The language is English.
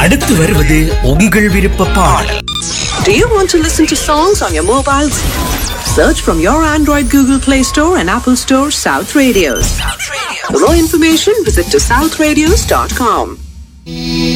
அடுத்து வருவது உங்கள் விருப்ப பாடல். Do you want to listen to songs on your mobiles? Search from your Android Google Play Store and Apple Store South Radios. For more information, visit to southradios.com.